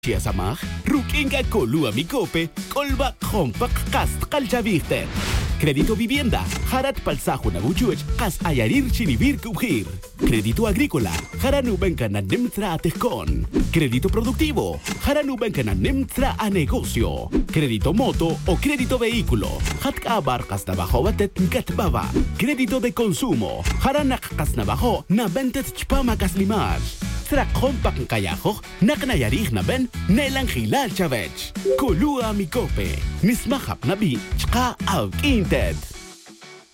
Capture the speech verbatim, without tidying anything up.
Chia samach, rukinga kolua mikope, kolba kompak kast kalchaviste. Crédito vivienda, harat palsajo na buchuech, kas ayarir chinibir kubhir. Crédito agrícola, haranubenka na nimtra atejkon. Crédito productivo, haranubenka na nimtra a negocio. Crédito moto o crédito vehículo, hatka abarkas na bajo batet katbaba. Crédito de consumo, haranak kas na bajo na bentet chpama kaslimaj. Tra kompak kayajo, naknayarih na ben, nelang hilal chavech. Kulua mikope, nismahap na bi, chka av inted.